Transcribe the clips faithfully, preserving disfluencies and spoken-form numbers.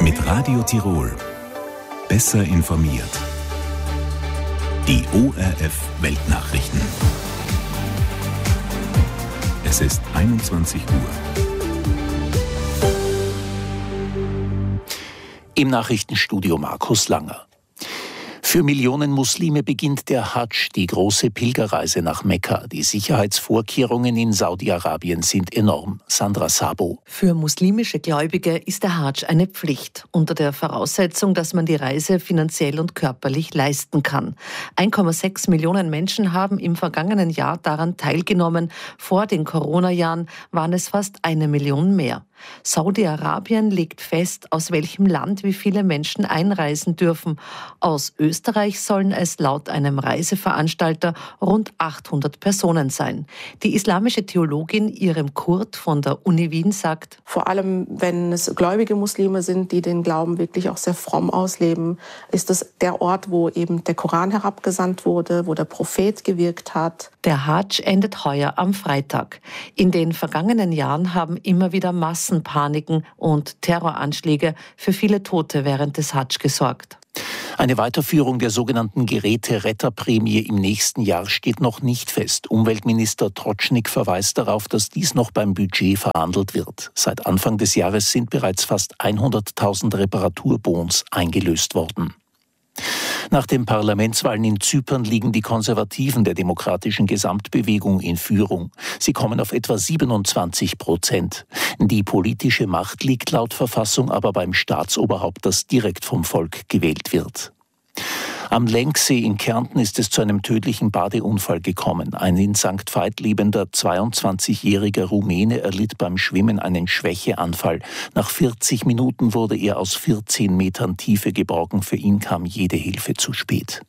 Mit Radio Tirol. Besser informiert. Die O R F Weltnachrichten. Es ist einundzwanzig Uhr. Im Nachrichtenstudio Markus Langer. Für Millionen Muslime beginnt der Hadsch, die große Pilgerreise nach Mekka. Die Sicherheitsvorkehrungen in Saudi-Arabien sind enorm. Sandra Sabo. Für muslimische Gläubige ist der Hadsch eine Pflicht, unter der Voraussetzung, dass man die Reise finanziell und körperlich leisten kann. eins Komma sechs Millionen Menschen haben im vergangenen Jahr daran teilgenommen. Vor den Corona-Jahren waren es fast eine Million mehr. Saudi-Arabien legt fest, aus welchem Land wie viele Menschen einreisen dürfen. Aus Österreich sollen es laut einem Reiseveranstalter rund achthundert Personen sein. Die islamische Theologin Irem Kurt von der Uni Wien sagt: Vor allem, wenn es gläubige Muslime sind, die den Glauben wirklich auch sehr fromm ausleben, ist es der Ort, wo eben der Koran herabgesandt wurde, wo der Prophet gewirkt hat. Der Hadsch endet heuer am Freitag. In den vergangenen Jahren haben immer wieder Massenpaniken und Terroranschläge für viele Tote während des Hadsch gesorgt. Eine Weiterführung der sogenannten Geräteretterprämie im nächsten Jahr steht noch nicht fest. Umweltminister Trotschnig verweist darauf, dass dies noch beim Budget verhandelt wird. Seit Anfang des Jahres sind bereits fast hunderttausend Reparaturbons eingelöst worden. Nach den Parlamentswahlen in Zypern liegen die Konservativen der demokratischen Gesamtbewegung in Führung. Sie kommen auf etwa siebenundzwanzig Prozent. Die politische Macht liegt laut Verfassung aber beim Staatsoberhaupt, das direkt vom Volk gewählt wird. Am Lenksee in Kärnten ist es zu einem tödlichen Badeunfall gekommen. Ein in Sankt Veit lebender zweiundzwanzigjähriger Rumäne erlitt beim Schwimmen einen Schwächeanfall. Nach vierzig Minuten wurde er aus vierzehn Metern Tiefe geborgen. Für ihn kam jede Hilfe zu spät.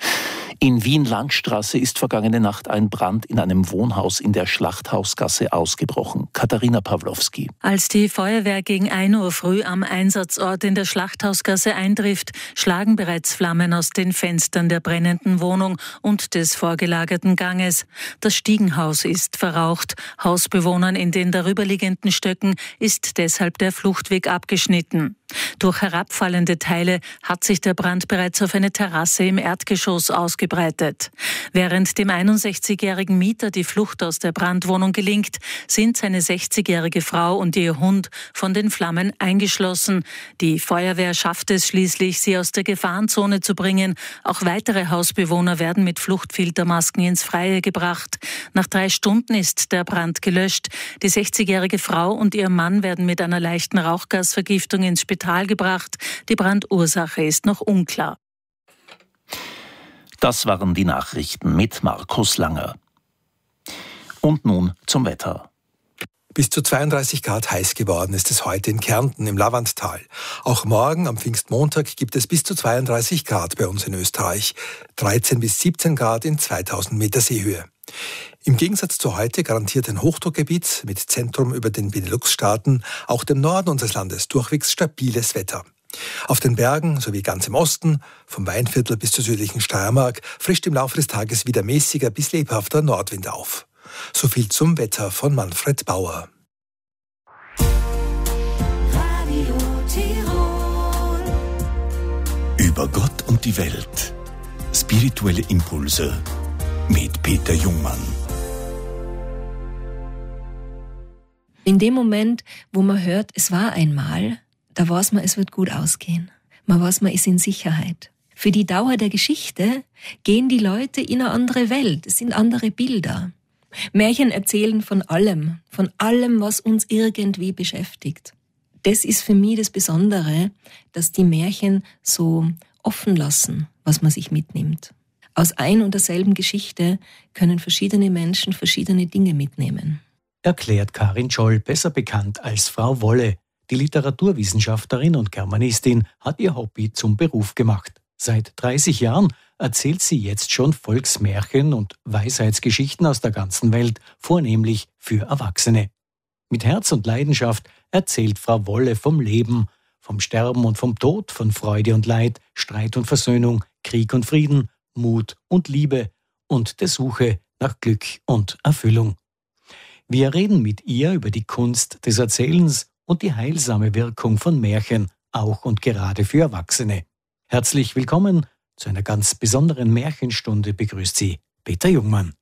In Wien-Landstraße ist vergangene Nacht ein Brand in einem Wohnhaus in der Schlachthausgasse ausgebrochen. Katharina Pawlowski. Als die Feuerwehr gegen ein Uhr früh am Einsatzort in der Schlachthausgasse eintrifft, schlagen bereits Flammen aus den Fenstern der brennenden Wohnung und des vorgelagerten Ganges. Das Stiegenhaus ist verraucht. Hausbewohnern in den darüberliegenden Stöcken ist deshalb der Fluchtweg abgeschnitten. Durch herabfallende Teile hat sich der Brand bereits auf eine Terrasse im Erdgeschoss ausgebreitet. Während dem einundsechzigjährigen Mieter die Flucht aus der Brandwohnung gelingt, sind seine sechzigjährige Frau und ihr Hund von den Flammen eingeschlossen. Die Feuerwehr schafft es schließlich, sie aus der Gefahrenzone zu bringen. Auch weitere Hausbewohner werden mit Fluchtfiltermasken ins Freie gebracht. Nach drei Stunden ist der Brand gelöscht. Die sechzigjährige Frau und ihr Mann werden mit einer leichten Rauchgasvergiftung ins Spital gebracht. Die Brandursache ist noch unklar. Das waren die Nachrichten mit Markus Langer. Und nun zum Wetter. Bis zu zweiunddreißig Grad heiß geworden ist es heute in Kärnten im Lavanttal. Auch morgen am Pfingstmontag gibt es bis zu zweiunddreißig Grad bei uns in Österreich. dreizehn bis siebzehn Grad in zweitausend Meter Seehöhe. Im Gegensatz zu heute garantiert ein Hochdruckgebiet mit Zentrum über den Benelux-Staaten auch dem Norden unseres Landes durchwegs stabiles Wetter. Auf den Bergen sowie ganz im Osten, vom Weinviertel bis zur südlichen Steiermark, frischt im Laufe des Tages wieder mäßiger bis lebhafter Nordwind auf. So viel zum Wetter von Manfred Bauer. Radio Tirol. Über Gott und die Welt. Spirituelle Impulse mit Peter Jungmann. In dem Moment, wo man hört, es war einmal, da weiß man, es wird gut ausgehen. Man weiß, man ist in Sicherheit. Für die Dauer der Geschichte gehen die Leute in eine andere Welt. Es sind andere Bilder. Märchen erzählen von allem, von allem, was uns irgendwie beschäftigt. Das ist für mich das Besondere, dass die Märchen so offen lassen, was man sich mitnimmt. Aus ein und derselben Geschichte können verschiedene Menschen verschiedene Dinge mitnehmen. Erklärt Karin Scholl, besser bekannt als Frau Wolle. Die Literaturwissenschaftlerin und Germanistin hat ihr Hobby zum Beruf gemacht. Seit dreißig Jahren erzählt sie jetzt schon Volksmärchen und Weisheitsgeschichten aus der ganzen Welt, vornehmlich für Erwachsene. Mit Herz und Leidenschaft erzählt Frau Wolle vom Leben, vom Sterben und vom Tod, von Freude und Leid, Streit und Versöhnung, Krieg und Frieden, Mut und Liebe und der Suche nach Glück und Erfüllung. Wir reden mit ihr über die Kunst des Erzählens und die heilsame Wirkung von Märchen auch und gerade für Erwachsene. Herzlich willkommen zu einer ganz besonderen Märchenstunde, begrüßt Sie Peter Jungmann.